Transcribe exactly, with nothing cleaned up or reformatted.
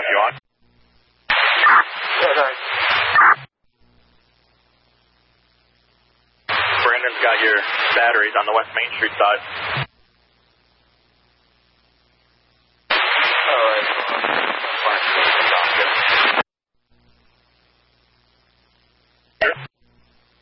have you on? Yeah, sorry. Brandon's got your batteries on the West Main Street side.